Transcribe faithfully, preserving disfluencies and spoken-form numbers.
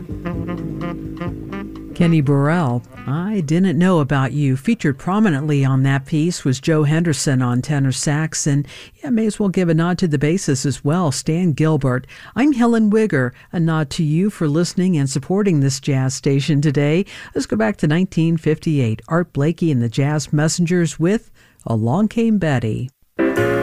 Kenny Burrell, I Didn't Know About You. Featured prominently on that piece was Joe Henderson on tenor sax, and yeah, may as well give a nod to the bassist as well, Stan Gilbert. I'm Helen Wigger. A nod to you for listening and supporting this jazz station today. Let's go back to nineteen fifty-eight. Art Blakey and the Jazz Messengers with Along Came Betty.